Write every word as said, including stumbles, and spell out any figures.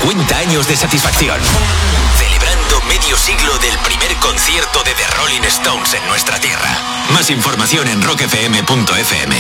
cincuenta años de satisfacción. Celebrando medio siglo del primer concierto de The Rolling Stones en nuestra tierra. Más información en rock f m punto f m.